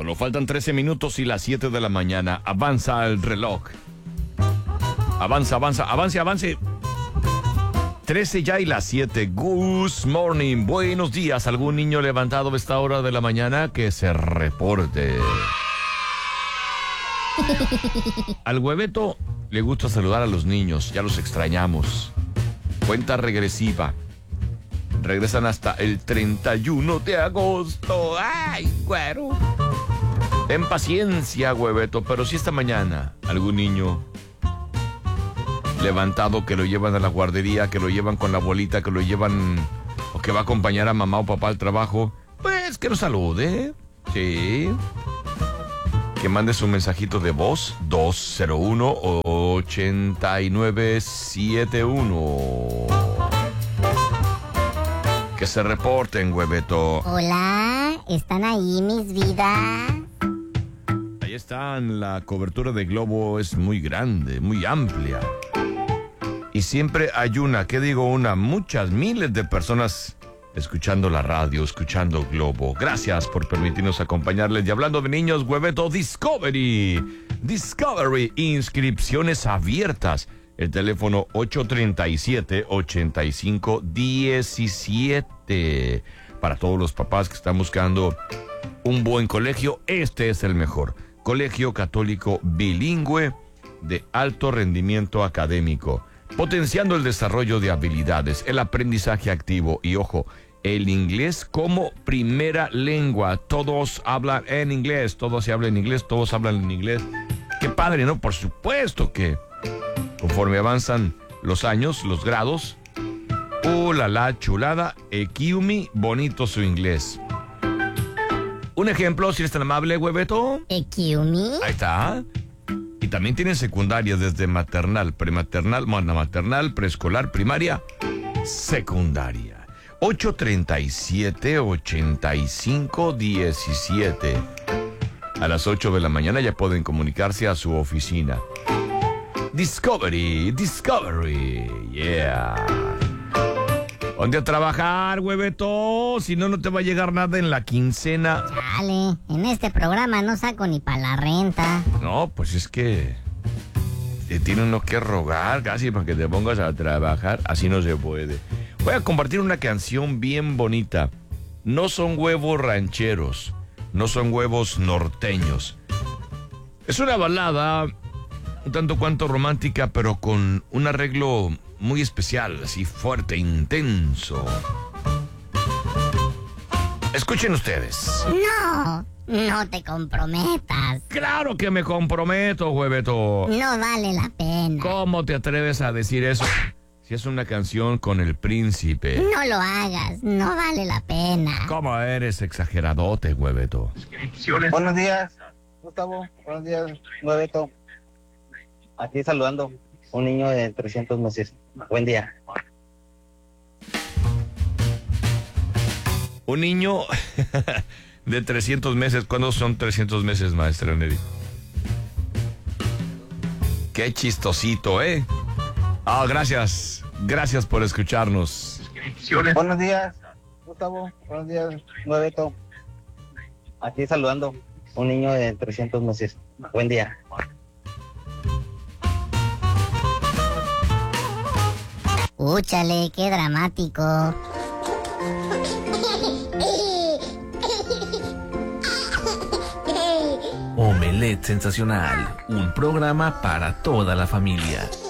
teléfono. Faltan 13 minutos y las 7 de la mañana. Avanza el reloj. Avance. 13 ya y las 7. Good morning. Buenos días. ¿Algún niño levantado a esta hora de la mañana que se reporte? Al hueveto le gusta saludar a los niños. Ya los extrañamos. Cuenta regresiva. Regresan hasta el 31 de agosto. ¡Ay, güero! Ten paciencia, hueveto. Pero si esta mañana algún niño levantado que lo llevan a la guardería, que lo llevan con la abuelita, que lo llevan o que va a acompañar a mamá o papá al trabajo, pues que lo salude. Sí. Que mande su mensajito de voz 201-8971. Que se reporten, hueveto. Hola, ¿están ahí mis vidas? Ahí están, la cobertura de Globo es muy grande, muy amplia. Y siempre hay muchas miles de personas escuchando la radio, escuchando Globo. Gracias por permitirnos acompañarles. Y hablando de niños, hueveto, Discovery, inscripciones abiertas. El teléfono 837-8517. Para todos los papás que están buscando un buen colegio, este es el mejor. Colegio católico bilingüe de alto rendimiento académico, potenciando el desarrollo de habilidades, el aprendizaje activo y, ojo, el inglés como primera lengua. Todos hablan en inglés, todos se hablan en inglés, todos hablan en inglés. ¡Qué padre!, ¿no? Por supuesto que conforme avanzan los años, los grados, la chulada, Ekiumi, bonito su inglés. Un ejemplo, si eres tan amable, hueveto. ¿Ekiumi? Ahí está. Y también tienen secundaria desde maternal, prematernal, maternal, preescolar, primaria, secundaria. 837-8517. A las 8 de la mañana ya pueden comunicarse a su oficina. Discovery, yeah. ¿Dónde a trabajar, hueveto? Si no, no te va a llegar nada en la quincena. Chale, en este programa no saco ni para la renta. No, pues es que te tiene uno que rogar casi para que te pongas a trabajar. Así no se puede. Voy a compartir una canción bien bonita. No son huevos rancheros, no son huevos norteños. Es una balada un tanto cuanto romántica, pero con un arreglo muy especial, así fuerte, intenso. Escuchen ustedes. No te comprometas. ¡Claro que me comprometo, hueveto! No vale la pena. ¿Cómo te atreves a decir eso? Si es una canción con el príncipe. No lo hagas, no vale la pena. ¿Cómo eres exageradote, hueveto? Buenos días, Gustavo. Buenos días, hueveto. Aquí saludando un niño de 300 meses. Buen día. Un niño de 300 meses. ¿Cuándo son 300 meses, maestra Neri? Qué chistosito, ¿eh? Gracias. Gracias por escucharnos. Buenos días, Gustavo. Buenos días, hueveto. Aquí saludando un niño de 300 meses. Buen día. Úchale, qué dramático. Omelette Sensacional, un programa para toda la familia.